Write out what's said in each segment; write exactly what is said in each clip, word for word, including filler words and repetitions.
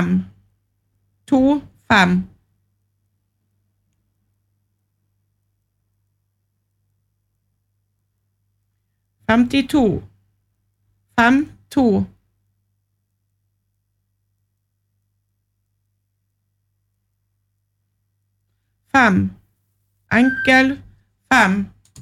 fem, to, fem. Femtito, fem, to. Fem, enkel, fem.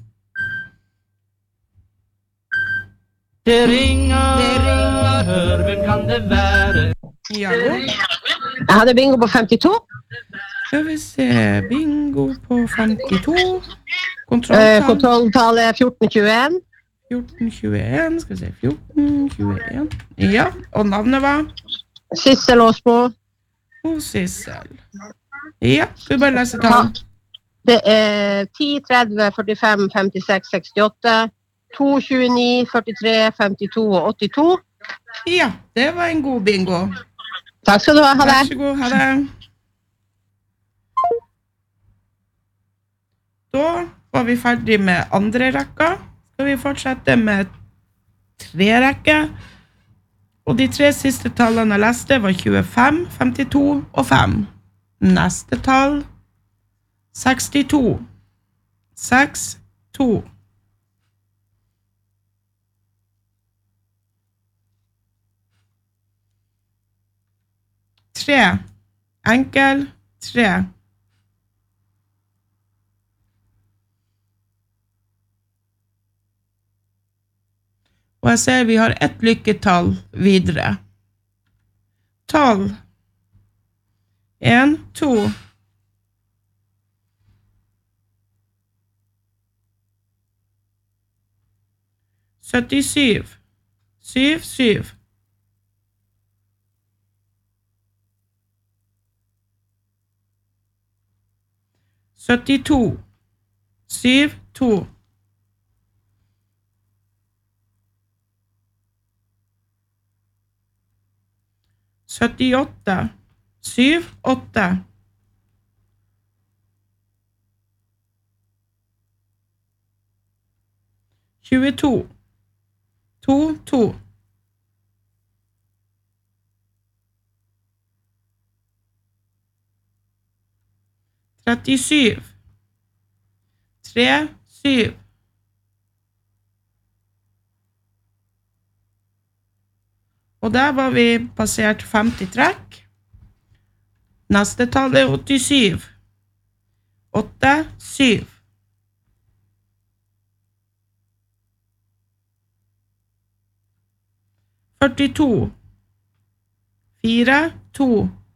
Det ringer, det ringer, hør, hvem kan det være? Ja, Jeg hadde bingo på femtito. skal vi se, bingo på femtito. Eh, Kontrolltall, Kontrolltallet fjorten tjueen. fjorten tjueen, skal vi se, fjorten tjueen. Ja, og navnet var Sissel Åsbo. og Sissel. Ja, skal vi bare lese tall? Det er ti, tretti, førtifem, femtiseks, sekstiåtte, to, tjueni, førtitre, femtito og åttito. Ja, det var en god bingo. Takk skal du ha, ha Vær det. så god, ha det. Da var vi ferdig med andre rekka. Skal vi fortsette med tre rekker. Og de tre siste tallene jeg leste var tjuefem, femtito og fem. Neste tall, sekstito, seks, to. Tre, enkel, tre. Og jeg ser vi har ett lykketall videre. Tolv. En, to. Syttisyv. Syv, syv. Syttito. Syv, to. Syttiåtte. Syv, åtte. Tjueto. To, to. Trettisyv. Tre, syv. Og der var vi passert femti trekk. Neste tall er åttisyv. Åtte, syv. Førtito. Fire, to.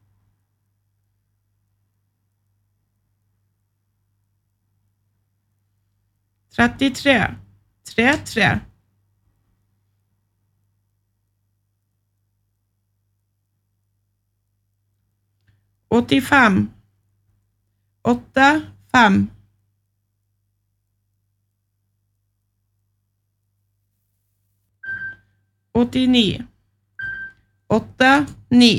Trettitre. Tre, tre. Åttifem. Åtte, fem. Åttini. Åtte, ni.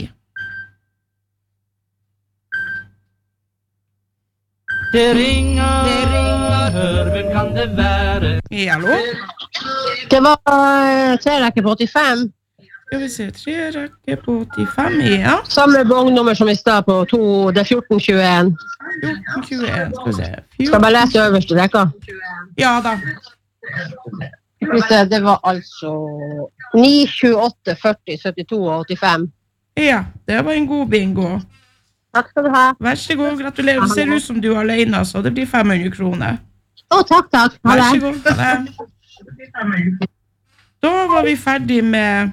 Det ringer, det ringer, hør, hvem kan det være? Hallo? Det var eh, tre rekker på åttifem. Skal vi se, tre rekker på åttifem, ja. Samme vognummer som i stad på to, det er fjorten tjueen. fjorten tjueen, skal vi se. Skal bare lese øverste rekka. Ja da. Det var altså ni, tjueåtte, førti, syttito og åttifem. Ja, det var en god bingo. Takk skal du ha. Vær så god, gratulerer. Det ser ut som du er alene, så det blir fem hundre kroner. Å, takk, takk. Ha Vær så det. god. Ha det. Da var vi ferdig med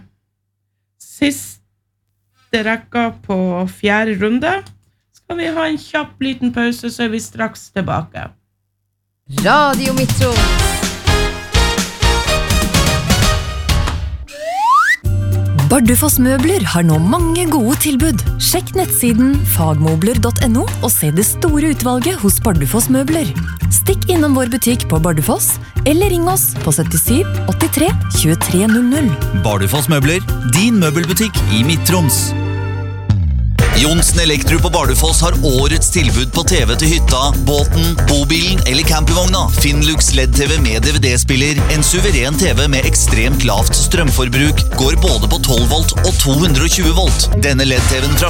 siste rekka på fjerde runde. Skal vi ha en kjapp liten pause, så er vi straks tilbake. Radio Midt-Troms. Bardufoss Møbler har nå mange gode tilbud. Sjekk nettsiden fagmobler punktum no og se det store utvalget hos Bardufoss Møbler. Stikk innom vår butikk på Bardufoss, eller ring oss på syttisju, åttitre, tjuetre null null. Bardufoss Møbler, din møbelbutikk i Midt-Troms. Jonsen Elektro på Bardufoss har årets tilbud på T V til hytta, båten, bobilen eller campingvogna. Finnlux L E D-T V med D V D-spiller, en suveren T V med ekstremt lavt strømforbruk, går både på tolv volt og to hundre og tjue volt. Denne L E D-T V-en fra